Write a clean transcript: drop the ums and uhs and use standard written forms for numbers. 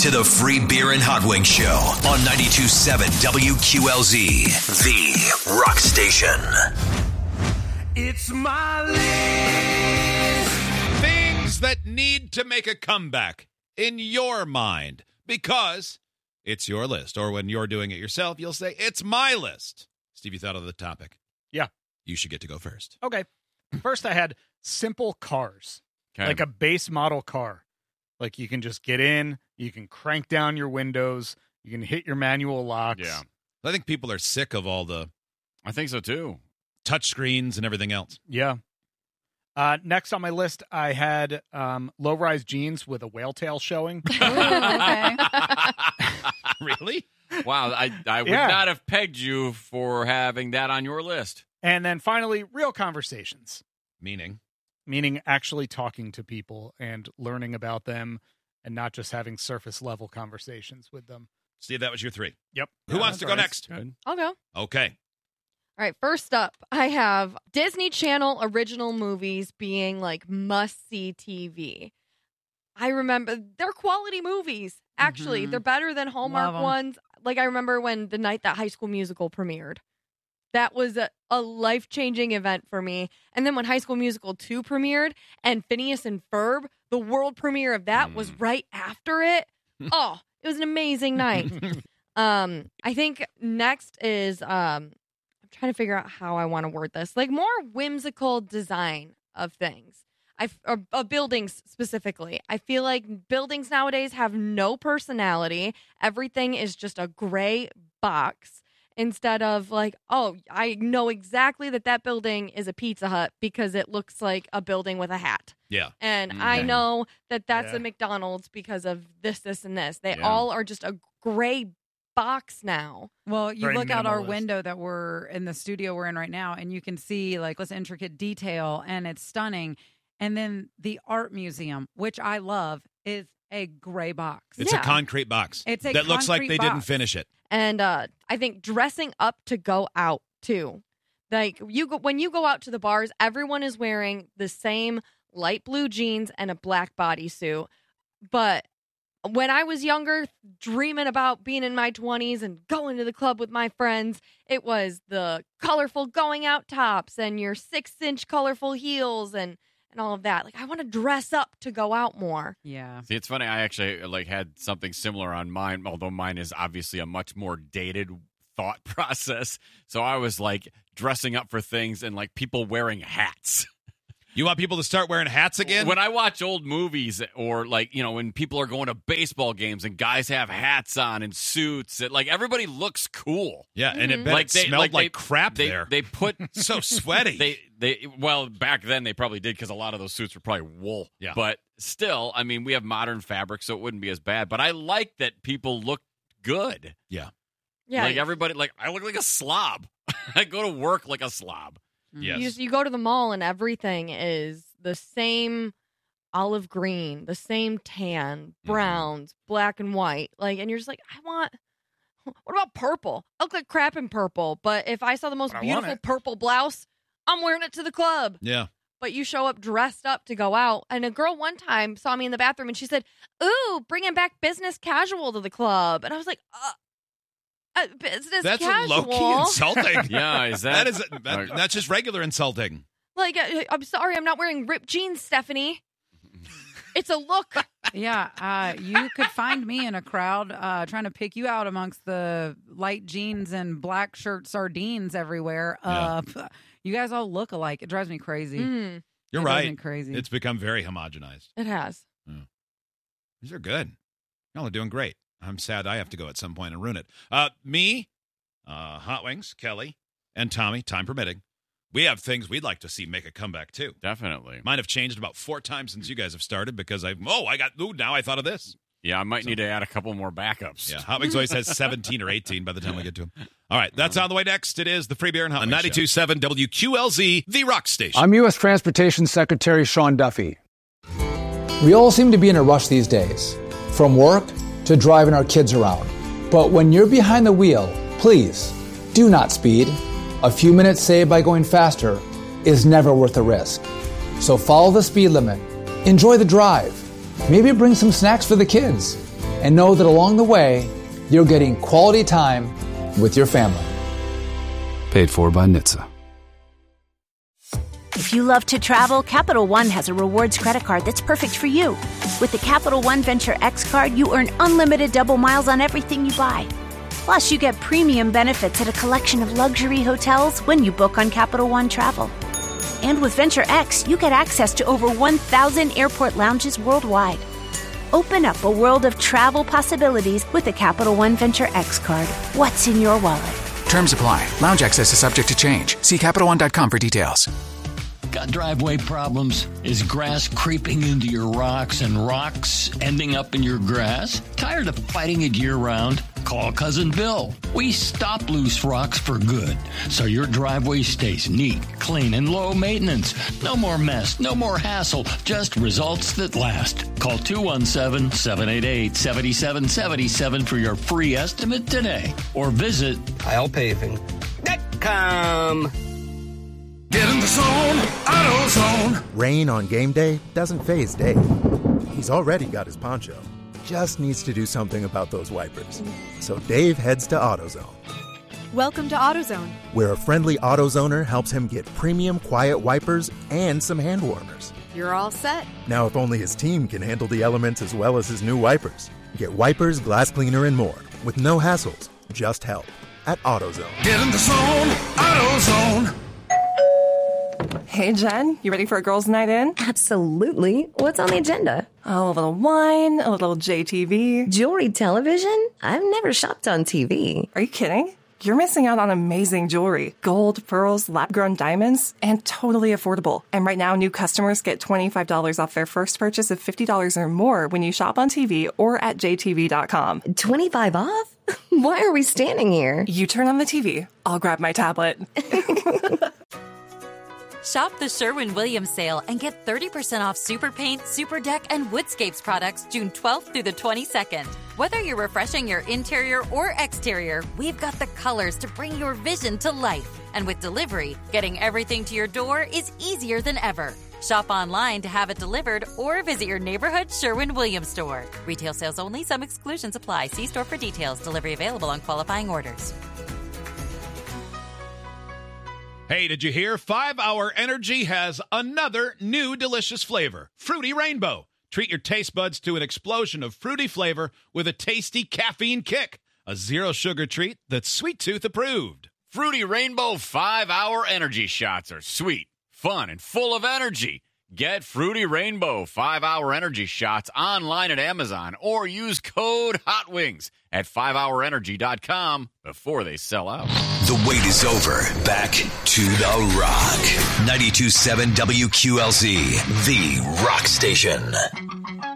to the Free Beer and Hot Wings Show on 92.7 WQLZ, the rock station. It's my list. Things that need to make a comeback in your mind because it's your list. Or when you're doing it yourself, you'll say, it's my list. Steve, you thought of the topic. Yeah. You should get to go first. Okay. First, I had simple cars, Okay. like a base model car. Like you can just get in, you can crank down your windows, you can hit your manual locks. Yeah. I think people are sick of all the I think so, too. touch screens and everything else. Yeah. Next on my list, I had low-rise jeans with a whale tail showing. Okay. Really? Wow, I would Yeah. not have pegged you for having that on your list. And then finally, real conversations, Meaning? meaning actually talking to people and learning about them and not just having surface-level conversations with them. Steve, that was your three. Yep. Who wants to go next? Good. I'll go. Okay. All right, first up, I have Disney Channel original movies being like must-see TV. I remember they're quality movies, actually. Mhm. They're better than Hallmark Love 'em. ones. Like I remember when the night that High School Musical premiered. That was a life-changing event for me. And then when High School Musical 2 premiered and Phineas and Ferb, the world premiere of that was right after it. Oh, it was an amazing night. I think next is I'm trying to figure out how I want to word this. Like more whimsical design of things. Of buildings specifically. I feel like buildings nowadays have no personality. Everything is just a gray box instead of like, oh, I know exactly that building is a Pizza Hut because it looks like a building with a hat. Yeah. And I Okay. know that's Yeah. a McDonald's because of this, and this. They Yeah. all are just a gray box now. Well, you Very look out our minimalist. window that we're in the studio we're in right now, and you can see like this intricate detail, and it's stunning. And then the art museum, which I love, is a gray box. It's Yeah. a concrete box It's a that looks like concrete they didn't box. finish it. And I think dressing up to go out too. Like when you go out to the bars, everyone is wearing the same light blue jeans and a black bodysuit. But when I was younger, dreaming about being in my 20s and going to the club with my friends, it was the colorful going out tops and your 6-inch colorful heels and all of that. Like I want to dress up to go out more. Yeah. See, it's funny. I actually had something similar on mine, although mine is obviously a much more dated thought process. So I was like dressing up for things and like people wearing hats. You want people to start wearing hats again? When I watch old movies or like, when people are going to baseball games and guys have hats on and suits, like everybody looks cool. Yeah, and it bet Like it they- smelled like like they- crap They there. they put So sweaty. well, back then they probably did because a lot of those suits were probably wool. Yeah. But still, I mean, we have modern fabric, so it wouldn't be as bad. But I like that people look good. Yeah. Yeah. Like everybody, like I look like a slob. I go to work like a slob. Yes. You go to the mall and everything is the same olive green, the same tan, browns, black and white. Like, and you're just like, what about purple? I look like crap in purple, but if I saw the most But I want beautiful it. purple blouse, I'm wearing it to the club. Yeah. But you show up dressed up to go out. And a girl one time saw me in the bathroom and she said, "Ooh, bringing back business casual to the club." And I was like, business That's casual? low-key insulting. Yeah, is that? That's just regular insulting. Like, I'm sorry, I'm not wearing ripped jeans, Stephanie. It's a look. Yeah, you could find me in a crowd trying to pick you out amongst the light jeans and black shirt sardines everywhere. You guys all look alike. It drives me crazy. Mm, You're It drives me right. crazy. It's become very homogenized. it has. These are good. Y'all are doing great. I'm sad I have to go at some point and ruin it. Me, Hot Wings, Kelly, and Tommy, time permitting, we have things we'd like to see make a comeback, too. Definitely. Mine have changed about 4 times since you guys have started because now I thought of this. Yeah, I might need to add a couple more backups. Yeah, Hot Wings always has 17 or 18 by the time we get to them. All right, that's on the way next. It is the Free Beer and Hot Wings 92.7 WQLZ, the rock station. I'm U.S. Transportation Secretary Sean Duffy. We all seem to be in a rush these days, from work to driving our kids around. But when you're behind the wheel, please do not speed. A few minutes saved by going faster is never worth the risk. So follow the speed limit, enjoy the drive, maybe bring some snacks for the kids, and know that along the way, you're getting quality time with your family. Paid for by NHTSA. If you love to travel, Capital One has a rewards credit card that's perfect for you. With the Capital One Venture X card, you earn unlimited double miles on everything you buy. Plus, you get premium benefits at a collection of luxury hotels when you book on Capital One Travel. And with Venture X, you get access to over 1,000 airport lounges worldwide. Open up a world of travel possibilities with the Capital One Venture X card. What's in your wallet? Terms apply. Lounge access is subject to change. See CapitalOne.com for details. Got driveway problems? Is grass creeping into your rocks and rocks ending up in your grass? Tired of fighting it year-round? Call Cousin Bill. We stop loose rocks for good, so your driveway stays neat, clean, and low maintenance. No more mess, no more hassle, just results that last. Call 217-788-7777 for your free estimate today, or visit tilepaving.com. Get in the zone, AutoZone. Rain on game day doesn't faze Dave. He's already got his poncho. Just needs to do something about those wipers. So Dave heads to AutoZone. Welcome to AutoZone, where a friendly AutoZoner helps him get premium quiet wipers and some hand warmers. You're all set. Now, if only his team can handle the elements as well as his new wipers. Get wipers, glass cleaner, and more with no hassles, just help at AutoZone. Get in the zone, AutoZone. Hey, Jen, you ready for a girls' night in? Absolutely. What's on the agenda? Oh, a little wine, a little JTV. Jewelry television? I've never shopped on TV. Are you kidding? You're missing out on amazing jewelry. Gold, pearls, lab-grown diamonds, and totally affordable. And right now, new customers get $25 off their first purchase of $50 or more when you shop on TV or at jtv.com. 25 off? Why are we standing here? You turn on the TV. I'll grab my tablet. Shop the Sherwin-Williams sale and get 30% off Super Paint, Super Deck, and Woodscapes products June 12th through the 22nd. Whether you're refreshing your interior or exterior, we've got the colors to bring your vision to life. And with delivery, getting everything to your door is easier than ever. Shop online to have it delivered or visit your neighborhood Sherwin-Williams store. Retail sales only. Some exclusions apply. See store for details. Delivery available on qualifying orders. Hey, did you hear? 5 Hour Energy has another new delicious flavor, Fruity Rainbow. Treat your taste buds to an explosion of fruity flavor with a tasty caffeine kick. A zero-sugar treat that's Sweet Tooth approved. Fruity Rainbow 5 Hour Energy shots are sweet, fun, and full of energy. Get Fruity Rainbow 5 Hour Energy shots online at Amazon or use code HOTWINGS at 5hourenergy.com before they sell out. The wait is over. Back to The Rock. 92.7 WQLZ, the rock station.